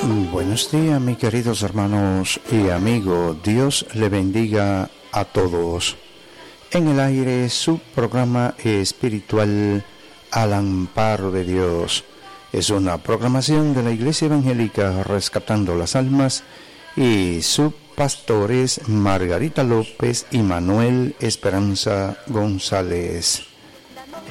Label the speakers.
Speaker 1: Buenos días, mis queridos hermanos y amigos. Dios le bendiga a todos. En el aire, su programa espiritual Al Amparo de Dios. Es una programación de la Iglesia Evangélica Rescatando las Almas y sus pastores Margarita López y Manuel Esperanza González.